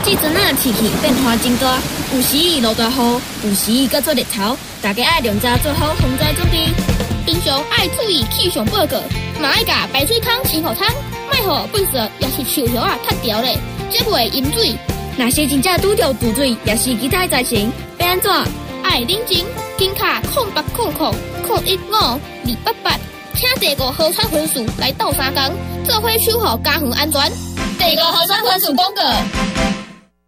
即阵啊，天气变化真大，有时伊落大雨，有时伊搁做日头，大家爱量早做好防灾准备。平常爱注意气象报告，嘛爱甲排水桶清好桶，莫互粪扫也是树叶啊塌掉咧，这袂饮水。若是真正拄着堵水，也是其他灾情，要安怎？爱冷静，紧卡0800015288，请第5号传分数来斗3工，做伙守护家园安全。第5号传分数广告。